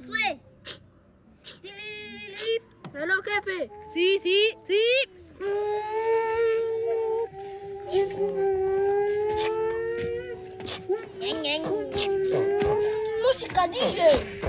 Josué. Hello, jefe. Sí, sí, sí. Música DJ.